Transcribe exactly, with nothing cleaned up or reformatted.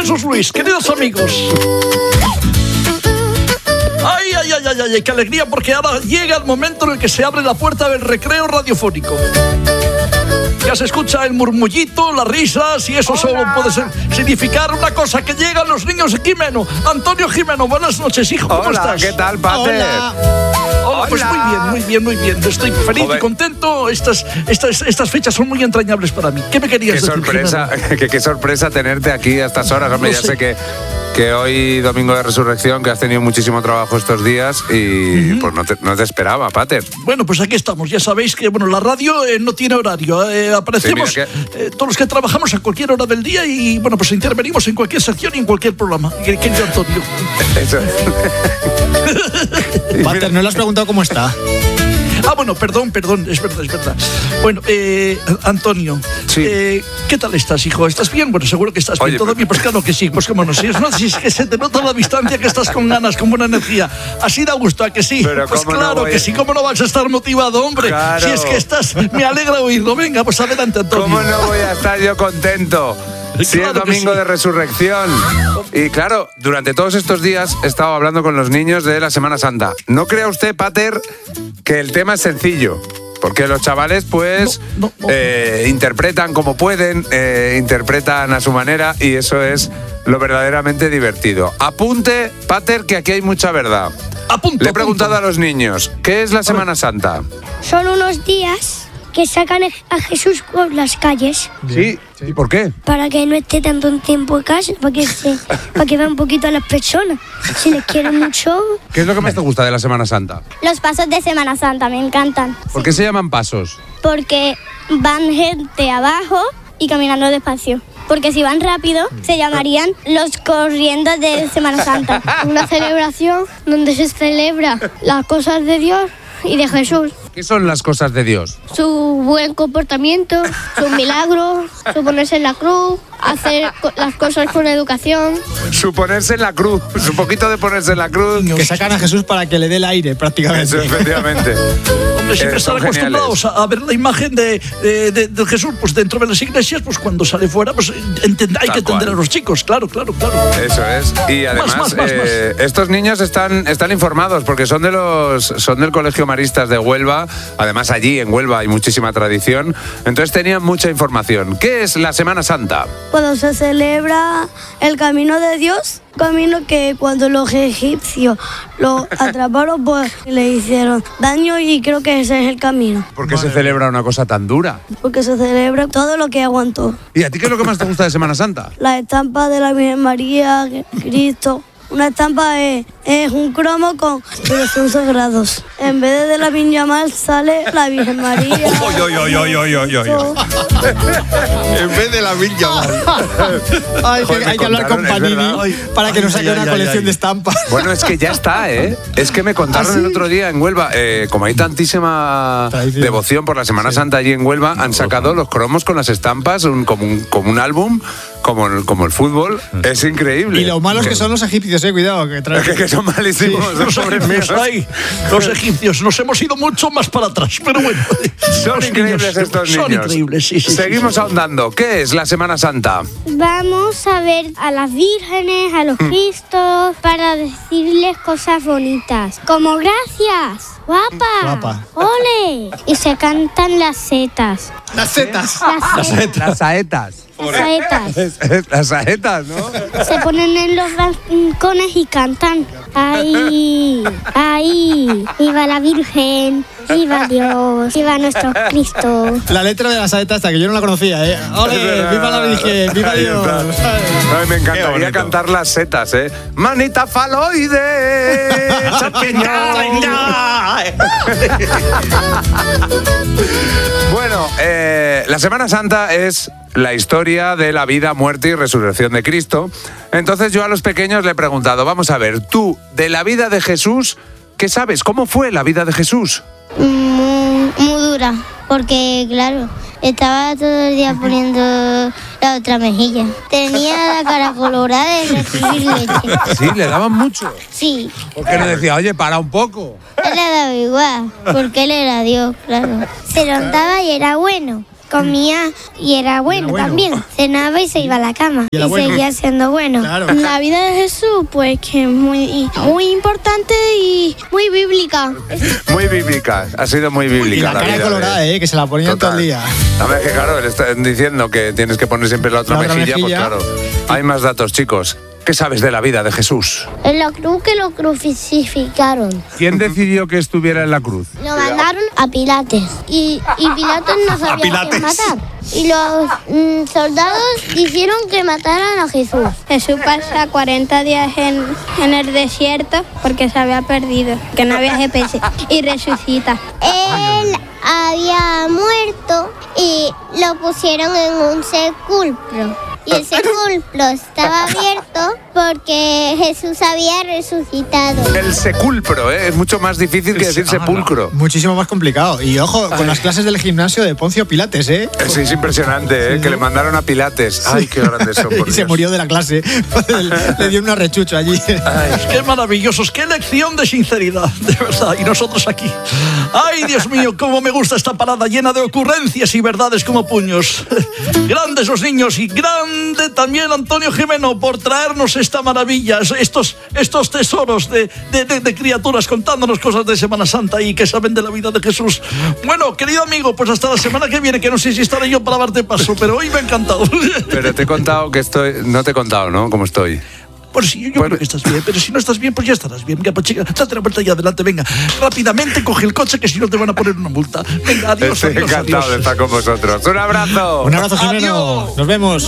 Jesús Luis, queridos amigos. Ay, ay, ay, ay, ay, qué alegría, porque ahora llega el momento en el que se abre la puerta del recreo radiofónico. Ya se escucha el murmullito, las risas, y eso Hola. Solo puede ser, significar una cosa, que llegan los niños de Jimeno. Antonio Jimeno, buenas noches, hijo, ¿cómo Hola, estás? ¿qué tal, Pater? Hola. Hola, pues muy bien, muy bien, muy bien. Estoy feliz Joder. y contento. Estas, estas, estas fechas son muy entrañables para mí. ¿Qué me querías qué decir, sorpresa, qué, qué sorpresa tenerte aquí a estas horas. Hombre, no ya sé, sé que, que hoy, domingo de resurrección, que has tenido muchísimo trabajo estos días y uh-huh. pues no te, no te esperaba, Pater. Bueno, pues aquí estamos. Ya sabéis que bueno, la radio eh, no tiene horario. Eh, aparecemos sí, que... eh, todos los que trabajamos a cualquier hora del día y bueno, pues intervenimos en cualquier sección y en cualquier programa. Querido Antonio. Eso. Pater, ¿no le has preguntado cómo está? Ah, bueno, perdón, perdón, es verdad, es verdad. Bueno, eh, Antonio, sí. eh, ¿qué tal estás, hijo? ¿Estás bien? Bueno, seguro que estás bien. Oye, ¿Todo pero... bien? Pues claro que sí, pues cómo no. Si es, no, si es que se te nota a la distancia que estás con ganas, con buena energía. Así da gusto, ¿a que sí? Pero pues claro no voy... que sí, ¿cómo no vas a estar motivado, hombre? Claro. Si es que estás, me alegra oírlo. Venga, pues adelante, Antonio. ¿Cómo no voy a estar yo contento? Si claro es domingo sí. de resurrección. Y claro, durante todos estos días he estado hablando con los niños de la Semana Santa. No crea usted, Pater, que el tema es sencillo. Porque los chavales, pues, no, no, no. Eh, interpretan como pueden, eh, interpretan a su manera, y eso es lo verdaderamente divertido. Apunte, Pater, que aquí hay mucha verdad. Apunto, Le he preguntado apunto. a los niños, ¿qué es la Semana Santa? Son unos días que sacan a Jesús por las calles. Sí, ¿y por qué? Para que no esté tanto tiempo en casa, para que, se, para que vea un poquito a las personas, si les quieren mucho. ¿Qué es lo que más te gusta de la Semana Santa? Los pasos de Semana Santa, me encantan. ¿Por qué se llaman pasos? Porque van gente abajo y caminando despacio. Porque si van rápido, se llamarían los corriendo de Semana Santa. Una celebración donde se celebra las cosas de Dios y de Jesús. ¿Qué son las cosas de Dios? Su buen comportamiento, sus milagros, su ponerse en la cruz, hacer las cosas con educación. Su ponerse en la cruz, su poquito de ponerse en la cruz. Que sacan a Jesús para que le dé el aire, prácticamente. Eso, efectivamente. Hombre, siempre eh, están acostumbrados a, a ver la imagen de, de, de, de Jesús pues dentro de las iglesias, pues cuando sale fuera, pues entend, hay Tal que entender cual. a los chicos, claro, claro, claro. Eso es. Y además, más, más, eh, más. estos niños están, están informados porque son de los son del Colegio Maristas de Huelva. Además, allí en Huelva hay muchísima tradición. Entonces tenían mucha información. ¿Qué es la Semana Santa? Cuando se celebra el camino de Dios, camino que cuando los egipcios lo atraparon, pues le hicieron daño, y creo que ese es el camino. ¿Por qué se celebra una cosa tan dura? Porque se celebra todo lo que aguantó. ¿Y a ti qué es lo que más te gusta de Semana Santa? La estampa de la Virgen María, Cristo. Una estampa es, es un cromo con pero son sagrados. En vez de la Viña Mal sale la Virgen María. Oy, oy, oy, oy, oy, oy, oy. En vez de la Viña Mal. Ay, Joder, hay que hablar con Panini para que nos saque una colección de estampas. Bueno, es que ya está, ¿eh? Es que me contaron ¿Ah, sí? el otro día en Huelva, eh, como hay tantísima Tradición. devoción por la Semana sí. Santa allí en Huelva, han sacado los cromos con las estampas, un, como, un, como un álbum, como el, como el fútbol. Es increíble. Y lo malos que son los egipcios, eh, cuidado. Que, traen... que, que son malísimos. Sí. Los, egipcios, ay, los egipcios, nos hemos ido mucho más para atrás, pero bueno. Son increíbles niños, estos niños. Son increíbles, sí, sí. Seguimos sí, sí. ahondando. ¿Qué es la Semana Santa? Vamos a ver a las vírgenes, a los cristos, para decirles cosas bonitas. Como gracias. Guapa, Guapa. Ole. Y se cantan las setas. Las setas. Las setas. Las saetas. Las saetas. Las saetas, ¿no? Se ponen en los rincones y cantan. Ahí, ahí, viva la Virgen, viva Dios, viva nuestro Cristo. La letra de las saetas hasta que yo no la conocía, ¿eh? ¡Ole! ¡Viva la Virgen! ¡Viva Dios! Ay, me encantaría cantar las setas, ¿eh? ¡Manita faloide! Bueno, eh, la Semana Santa es la historia de la vida, muerte y resurrección de Cristo. Entonces yo a los pequeños le he preguntado, vamos a ver, tú, de la vida de Jesús, ¿qué sabes? ¿Cómo fue la vida de Jesús? Muy, muy dura, porque claro, estaba todo el día poniendo la otra mejilla. Tenía la cara colorada de recibir leche. ¿Sí? ¿Le daban mucho? Sí. ¿Por qué no decía, oye, para un poco? Él le daba igual, porque él era Dios, claro. Se lo daba y era bueno. comía y era bueno, Era bueno. también. Cenaba y se iba a la cama. Y Y, era bueno. seguía siendo bueno. Claro. La vida de Jesús, pues que es muy, muy importante y muy bíblica. Muy bíblica, ha sido muy bíblica. Y la cara vida colorada, de- ¿eh? Que se la ponían todo el día. A ver, que claro, le están diciendo que tienes que poner siempre la otra, La otra mejilla, mejilla. pues claro. Hay más datos, chicos. ¿Qué sabes de la vida de Jesús? En la cruz que lo crucificaron. ¿Quién decidió que estuviera en la cruz? Lo mandaron a Pilates y, y Pilates no sabía Pilates. quién matar. Y los mm, soldados hicieron que mataran a Jesús. Jesús pasa cuarenta días en, en el desierto porque se había perdido, que no había G P S, y resucita. Él había muerto y lo pusieron en un sepulcro. Y el sepulcro estaba abierto porque Jesús había resucitado. El sepulcro, ¿eh? Es mucho más difícil que decir sepulcro. Muchísimo más complicado. Y ojo, con las clases del gimnasio de Poncio Pilates, ¿eh? Sí, es impresionante, ¿eh? Que le mandaron a Pilates. Ay, qué grandes son, por Y se Dios. murió de la clase. Le dio un arrechucho allí. Ay, qué maravillosos, qué lección de sinceridad, de verdad. Y nosotros aquí. Ay, Dios mío, cómo me gusta esta parada llena de ocurrencias y verdades como puños. Grandes los niños y grande también Antonio Jimeno por traernos esta maravilla, estos, estos tesoros de, de, de, de criaturas contándonos cosas de Semana Santa y que saben de la vida de Jesús. Bueno, querido amigo, pues hasta la semana que viene, que no sé si estaré yo para darte paso, pero hoy me ha encantado. Pero te he contado que estoy... No te he contado, ¿no? ¿Cómo estoy? Pues sí, yo Bueno. creo que estás bien, pero si no estás bien, pues ya estarás bien. Venga, pues chica, date la vuelta y adelante, venga. Rápidamente coge el coche, que si no te van a poner una multa. Venga, adiós, Estoy adiós, encantado adiós. de estar con vosotros. ¡Un abrazo! Un abrazo, Jimeno. Adiós. Nos vemos.